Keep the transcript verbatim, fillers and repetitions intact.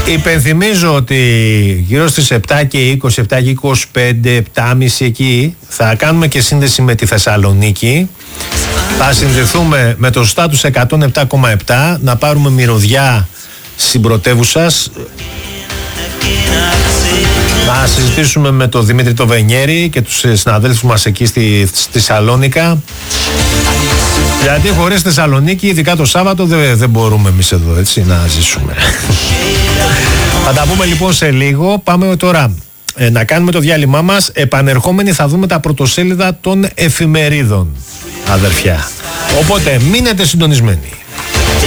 Υπενθυμίζω ότι γύρω στις επτά και είκοσι, επτά και είκοσι πέντε, επτά και μισή εκεί θα κάνουμε και σύνδεση με τη Θεσσαλονίκη. Θα συνδεθούμε με το στάτους εκατόν επτά κόμμα επτά να πάρουμε μυρωδιά στην πρωτεύουσα. Να συζητήσουμε με τον Δημήτρη το Βενιέρη και τους συναδέλφους μας εκεί στη, στη Σαλόνικα. Γιατί χωρίς Θεσσαλονίκη, ειδικά το Σάββατο, δεν, δεν μπορούμε εμείς εδώ έτσι να ζήσουμε. Θα τα πούμε λοιπόν σε λίγο. Πάμε τώρα ε, να κάνουμε το διάλειμμά μας. Επανερχόμενοι θα δούμε τα πρωτοσέλιδα των εφημερίδων, αδερφιά. Οπότε μείνετε συντονισμένοι.